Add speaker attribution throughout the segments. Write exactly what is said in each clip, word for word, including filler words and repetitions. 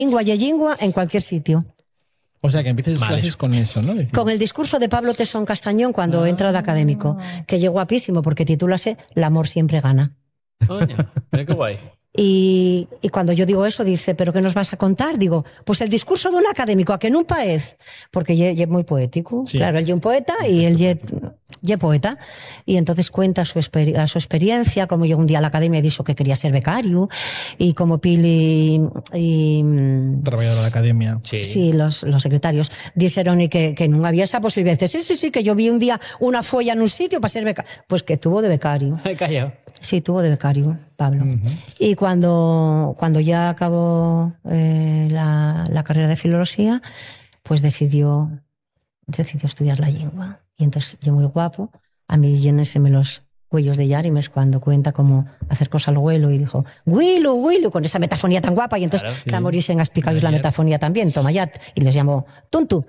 Speaker 1: lingua y lingua en cualquier sitio.
Speaker 2: O sea, que empieces
Speaker 3: Vale.
Speaker 2: clases con eso, ¿no?
Speaker 1: Con el discurso de Pablo Tesón Castañón cuando
Speaker 2: Ah.
Speaker 1: entra de académico, que llegó guapísimo porque titúlase El amor siempre gana.
Speaker 3: Coño, mira qué guay.
Speaker 1: Y, y cuando yo digo eso, dice, ¿pero qué nos vas a contar? Digo, pues el discurso de un académico, a que nun paez, porque lle, lle muy poético.
Speaker 2: Sí.
Speaker 1: Claro, él lle un poeta y él lle, lle poeta. Y entonces cuenta su, experi a su experiencia, como llegó un día a la academia y dijo que quería ser becario, y como Pili y...
Speaker 2: Trabajador de la academia.
Speaker 3: Sí.
Speaker 1: Sí, los, los secretarios dixeron y que, que non había esa posibilidad. Dice, sí, sí, sí, que yo vi un día una folla en un sitio para ser becario. Pues que tuvo de becario.
Speaker 3: Me he callado.
Speaker 1: Sí, tuvo de becario, Pablo. Uh-huh. Y cuando, cuando ya acabó eh, la, la carrera de filología, pues decidió, decidió estudiar la lengua. Y entonces, yo muy guapo, a mí llénenseme los cuellos de Yarimes cuando cuenta cómo hacer cosas al vuelo y dijo, Willu, Willu, con esa metafonía tan guapa. Y entonces, claro, sí. La morirse en Aspicallos la metafonía también, toma ya, y les llamó Tuntu.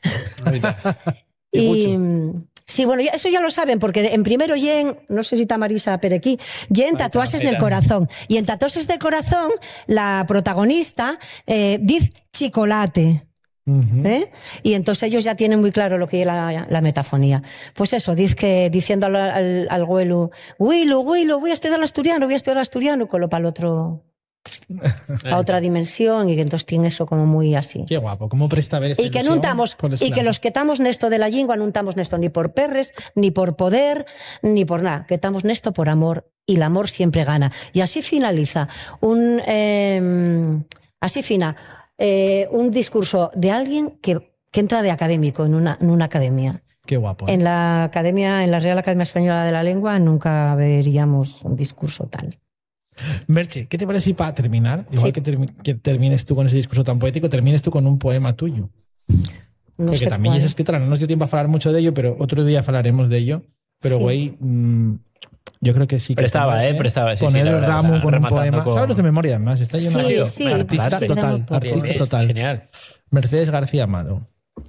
Speaker 1: y... Sí, bueno, eso ya lo saben, porque en primero yen, no sé si está Marisa Perequí, yen tatuajes del corazón. Y en tatuajes del corazón, la protagonista eh, dice chocolate. Uh-huh. ¿Eh? Y entonces ellos ya tienen muy claro lo que es la, la metafonía. Pues eso, dice que diciendo al, al, al güelo, Willu, Willu, voy a estudiar el asturiano, voy a estudiar el asturiano, con lo para el otro... a otra dimensión, y que entonces tiene eso como muy así.
Speaker 2: Qué guapo, cómo presta ver esta
Speaker 1: y que no estamos, y que los que estamos nesto de la lengua no estamos nesto ni por perres, ni por poder, ni por nada, que estamos nesto por amor, y el amor siempre gana. Y así finaliza un eh, así fina eh, un discurso de alguien que, que entra de académico en una, en una academia.
Speaker 2: Qué guapo. ¿Eh?
Speaker 1: En la academia, en la Real Academia Española de la Lengua, nunca veríamos un discurso tal.
Speaker 2: Merche, ¿qué te parece si para terminar, igual
Speaker 1: sí.
Speaker 2: que, termi que termines tú con ese discurso tan poético, termines tú con un poema tuyo?
Speaker 1: No
Speaker 2: Porque
Speaker 1: sé
Speaker 2: también
Speaker 1: cuál.
Speaker 2: es escritora, no nos dio tiempo a hablar mucho de ello, pero otro día hablaremos de ello. Pero,
Speaker 1: sí.
Speaker 2: güey, mmm, yo creo que sí. Que
Speaker 3: prestaba,
Speaker 2: poner,
Speaker 3: ¿eh? Prestaba, sí,
Speaker 2: poner
Speaker 3: sí,
Speaker 2: el ramo
Speaker 3: verdad,
Speaker 2: con un poema.
Speaker 3: con...
Speaker 2: Sabes de memoria, además. Está lleno
Speaker 1: sí,
Speaker 2: de
Speaker 1: sí,
Speaker 2: artista
Speaker 1: sí,
Speaker 2: total.
Speaker 1: sí,
Speaker 2: Artista
Speaker 3: bien,
Speaker 2: total.
Speaker 3: Genial.
Speaker 2: Mercedes García Amado.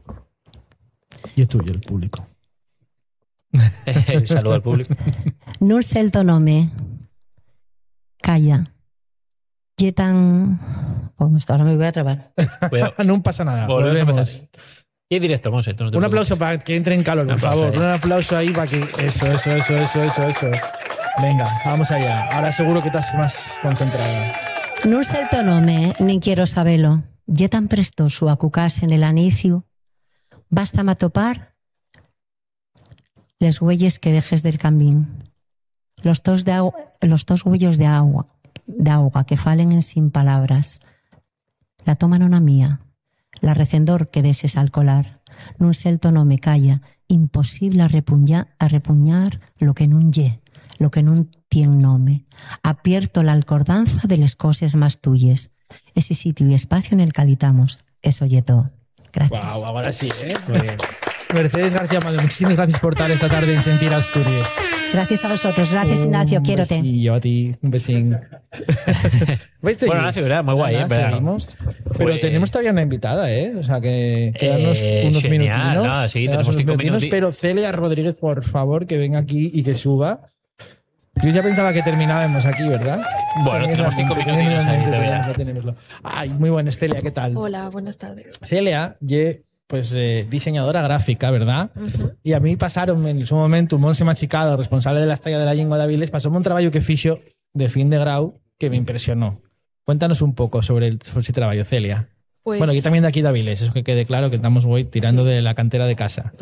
Speaker 2: Y tú y el público.
Speaker 3: Saludo al público.
Speaker 1: Non sé el tonome. Calla. Ye tan... Pues ahora me voy a trabar.
Speaker 2: No pasa nada.
Speaker 3: Volvemos.
Speaker 2: Volvemos.
Speaker 3: Y directo, Monse. No
Speaker 2: un aplauso para que entre en calor, por favor. Un aplauso ahí para que... Eso, eso, eso, eso, eso, eso. Venga, vamos allá. Ahora seguro que estás más concentrada.
Speaker 1: Non sé el tonome, nin quiero sabelo. Ye tan prestoso a cucás en el anicio. Basta matopar les huelles que dejes del camín. Los tos de agua, los tos huellos de agua, de agua que falen en sin palabras. La toma nona mía, la recendor que deses al colar. Nun selto no me calla, imposible a repuñar, a repuñar lo que nun ye, lo que nun tien nome. Apierto la alcordanza de les coses más tuyes. Ese sitio y espacio en el que habitamos, eso ye todo. Gracias.
Speaker 2: Wow, ahora sí, ¿eh? Muy bien. Mercedes García Amado, muchísimas gracias por estar esta tarde en Sentir Asturias.
Speaker 1: Gracias a vosotros, gracias Ignacio, quiero te.
Speaker 2: Un besillo a ti, un besín.
Speaker 3: ¿Veis? Bueno, Ignacio, ¿verdad? Muy guay,
Speaker 2: Ana,
Speaker 3: ¿eh?
Speaker 2: Seguimos.
Speaker 3: Fue...
Speaker 2: Pero tenemos todavía una invitada, ¿eh? O sea que quedanos
Speaker 3: eh,
Speaker 2: unos
Speaker 3: genial,
Speaker 2: minutinos.
Speaker 3: No, sí,
Speaker 2: tenemos
Speaker 3: unos cinco
Speaker 2: minutinos,
Speaker 3: minutos.
Speaker 2: Pero Celia Rodríguez, por favor, que venga aquí y que suba. Yo ya pensaba que terminábamos aquí, ¿verdad?
Speaker 3: Bueno, tenemos cinco minutitos ahí todavía.
Speaker 2: Ay, muy buenas, Celia, ¿qué tal?
Speaker 4: Hola, buenas tardes.
Speaker 2: Celia, ye, pues eh, diseñadora gráfica, ¿verdad?
Speaker 4: Uh-huh.
Speaker 2: Y a mí pasaron en su momento Monse Machicado, responsable de la Estalla de la Lengua de Avilés, pasóme un trabajo que fixo de fin de grau que me impresionó. Cuéntanos un poco sobre, el, sobre ese trabajo, Celia.
Speaker 4: Pues...
Speaker 2: Bueno, aquí también de aquí de Avilés, eso que quede claro que estamos hoy tirando sí. de la cantera de casa.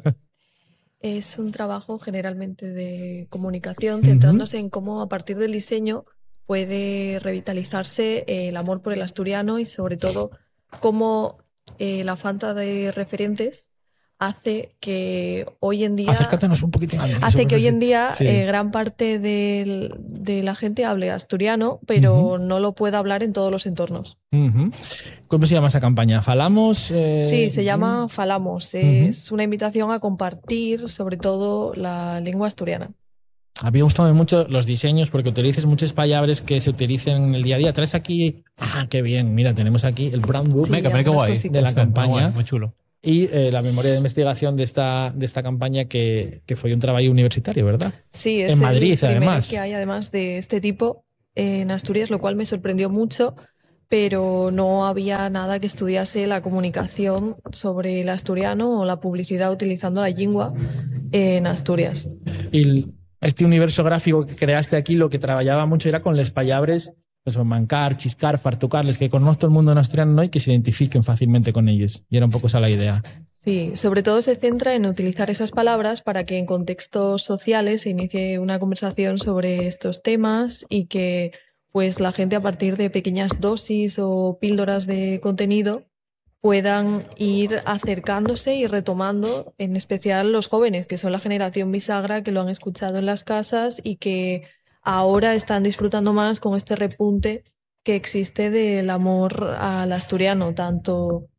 Speaker 4: Es un trabajo generalmente de comunicación, centrándose uh-huh. en cómo a partir del diseño puede revitalizarse el amor por el asturiano y sobre todo cómo eh, la falta de referentes hace que hoy en día
Speaker 2: acércatelos un poquitín
Speaker 4: hace que hoy en día sí. eh, gran parte de, de la gente hable asturiano, pero uh-huh. no lo pueda hablar en todos los entornos.
Speaker 2: Uh-huh. ¿Cómo se llama esa campaña? ¿Falamos? Eh...
Speaker 4: Sí, se llama Falamos. Uh-huh. Es una invitación a compartir sobre todo la lengua asturiana.
Speaker 2: A mí me gustan mucho los diseños porque utilices muchas palabras que se utilizan en el día a día. Traes aquí, ah, qué bien, mira, tenemos aquí el brand book
Speaker 4: sí,
Speaker 3: me, que guay,
Speaker 2: de la campaña.
Speaker 3: Muy, guay, muy chulo.
Speaker 2: Y eh, la memoria de investigación de esta, de esta campaña que, que fue un trabajo universitario, ¿verdad?
Speaker 4: Sí, es
Speaker 2: en Madrid,
Speaker 4: el primero
Speaker 2: además.
Speaker 4: que hay además de este tipo en Asturias, lo cual me sorprendió mucho pero no había nada que estudiase la comunicación sobre el asturiano o la publicidad utilizando la lingua en Asturias.
Speaker 2: Y este universo gráfico que creaste aquí, lo que trabajaba mucho era con les pallabres, pues mancar, chiscar, fartucarles, que conozco todo el mundo en asturiano, ¿no? Y que se identifiquen fácilmente con ellos. Y era un poco esa la idea.
Speaker 4: Sí, sobre todo se centra en utilizar esas palabras para que en contextos sociales se inicie una conversación sobre estos temas y que pues la gente, a partir de pequeñas dosis o píldoras de contenido, puedan ir acercándose y retomando, en especial los jóvenes, que son la generación bisagra, que lo han escuchado en las casas y que ahora están disfrutando más con este repunte que existe del amor al asturiano, tanto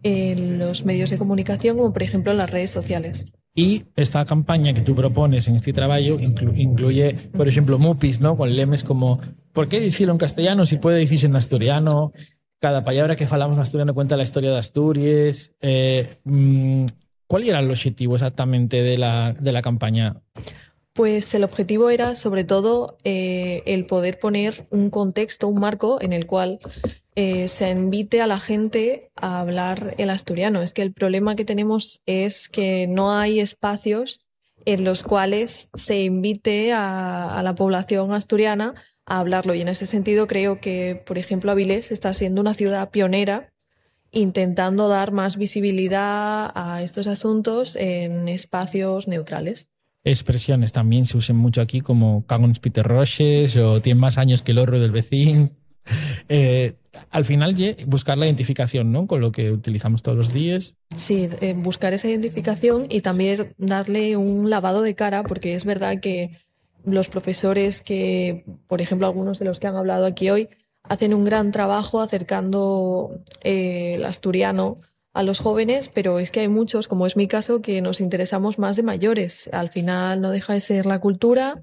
Speaker 4: en los medios de comunicación como, por ejemplo, en las redes sociales.
Speaker 2: Y esta campaña que tú propones en este trabajo inclu incluye, por ejemplo, mupis, ¿no? Con lemes como ¿por qué decirlo en castellano si puede decirse en asturiano? Cada palabra que falamos en asturiano cuenta la historia de Asturias. Eh, ¿Cuál era el objetivo exactamente de la, de la campaña?
Speaker 4: Pues el objetivo era, sobre todo, eh, el poder poner un contexto, un marco en el cual eh, se invite a la gente a hablar el asturiano. Es que el problema que tenemos es que no hay espacios en los cuales se invite a, a la población asturiana a hablarlo. Y en ese sentido creo que, por ejemplo, Avilés está siendo una ciudad pionera intentando dar más visibilidad a estos asuntos en espacios neutrales.
Speaker 2: Expresiones también se usan mucho aquí, como cago en los piterroches o tiene más años que el horro del vecino. Eh, al final, buscar la identificación, ¿no? Con lo que utilizamos todos los días.
Speaker 4: Sí, eh, buscar esa identificación y también darle un lavado de cara, porque es verdad que los profesores que, por ejemplo, algunos de los que han hablado aquí hoy, hacen un gran trabajo acercando eh, el asturiano a los jóvenes, pero es que hay muchos, como es mi caso, que nos interesamos más de mayores. Al final no deja de ser la cultura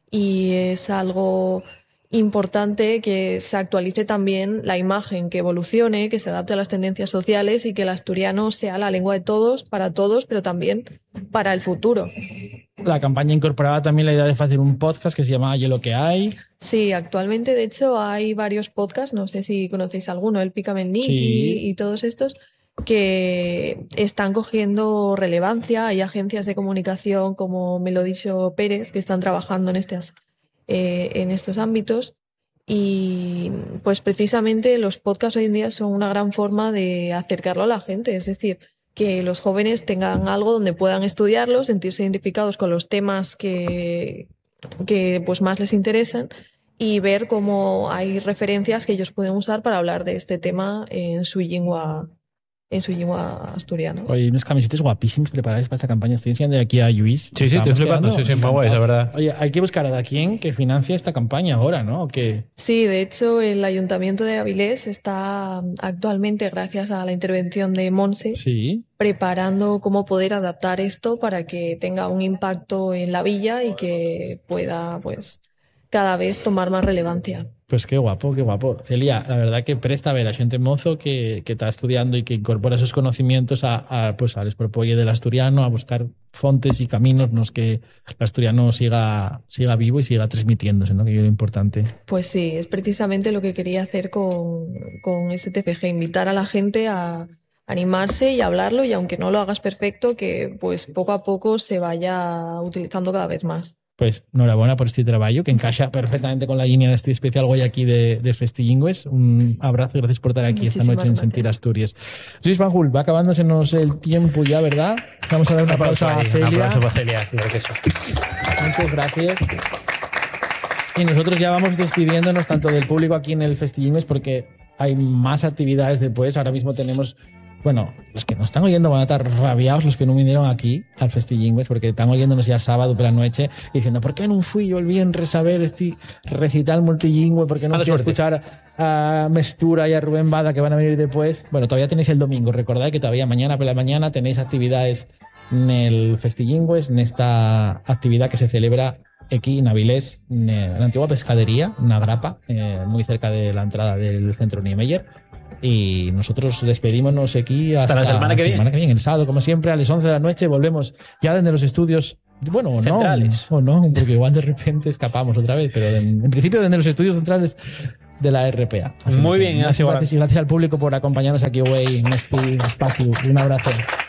Speaker 4: y es algo importante que se actualice también la imagen, que evolucione, que se adapte a las tendencias sociales y que el asturiano sea la lengua de todos, para todos, pero también para el futuro.
Speaker 2: La campaña incorporaba también la idea de hacer un podcast que se llamaba Ye lo que hay.
Speaker 4: Sí, actualmente de hecho hay varios podcasts, no sé si conocéis alguno, el Pícame el Nick sí. y, y todos estos, que están cogiendo relevancia. Hay agencias de comunicación como Me lo dicho Pérez que están trabajando en estas eh, en estos ámbitos y pues precisamente los podcasts hoy en día son una gran forma de acercarlo a la gente, es decir, que los jóvenes tengan algo donde puedan estudiarlo, sentirse identificados con los temas que, que pues más les interesan y ver cómo hay referencias que ellos pueden usar para hablar de este tema en su lengua en su idioma asturiano.
Speaker 2: Oye, unos camisetas guapísimos preparados para esta campaña. Estoy enseñando aquí a Luis.
Speaker 3: Sí, sí, estoy flipando. Sí, sí, muy guay, esa verdad.
Speaker 2: Oye, hay que buscar a quién que financia esta campaña ahora, ¿no? ¿O qué?
Speaker 4: Sí, de hecho, el Ayuntamiento de Avilés está actualmente, gracias a la intervención de Monse,
Speaker 2: sí.
Speaker 4: preparando cómo poder adaptar esto para que tenga un impacto en la villa y que pueda, pues, cada vez tomar más relevancia.
Speaker 2: Pues qué guapo, qué guapo. Celia, la verdad que presta a ver a xente mozo que, que está estudiando y que incorpora esos conocimientos a, a, pues, al expropolle del asturiano, a buscar fontes y caminos nos que el asturiano siga, siga vivo y siga transmitiéndose, ¿no? Que es lo importante.
Speaker 4: Pues sí, es precisamente lo que quería hacer con, con S T F G, invitar a la gente a animarse y hablarlo, y aunque no lo hagas perfecto, que pues poco a poco se vaya utilizando cada vez más.
Speaker 2: Pues enhorabuena por este trabajo que encaja perfectamente con la línea de este especial hoy aquí de, de Festilingües. Un abrazo y gracias por estar aquí Muchísimas esta noche gracias. En Sentir Asturias. Luis Fanjul, va acabándosenos el tiempo ya, ¿verdad? Vamos a dar un aplauso a Celia. Un
Speaker 3: aplauso para Celia, claro que eso.
Speaker 2: Muchas gracias. Y nosotros ya vamos despidiéndonos tanto del público aquí en el Festilingües porque hay más actividades después. Ahora mismo tenemos... Bueno, los que nos están oyendo van a estar rabiados, los que no vinieron aquí al Festilingües, porque están oyéndonos ya sábado por la noche diciendo, ¿por qué no fui yo el viernes a ver este recital multilingüe? ¿Por qué no fui a escuchar a Mestura y a Rubén Bada que van a venir después? Bueno, todavía tenéis el domingo. Recordad que todavía mañana por la mañana tenéis actividades en el Festilingües, en esta actividad que se celebra aquí en Avilés, en la antigua pescadería, una grapa, eh, muy cerca de la entrada del centro Niemeyer. Y nosotros despedímonos aquí hasta,
Speaker 3: hasta la semana que viene.
Speaker 2: semana que viene, el sábado, como siempre, a las once de la noche. Volvemos ya desde los estudios, bueno, o
Speaker 3: centrales.
Speaker 2: no, o no, porque igual de repente escapamos otra vez, pero en, en principio desde los estudios centrales de la R P A. Así
Speaker 5: Muy
Speaker 2: que
Speaker 5: bien,
Speaker 2: gracias,
Speaker 5: gracias,
Speaker 2: gracias, y gracias al público por acompañarnos aquí hoy en este espacio. Un abrazo.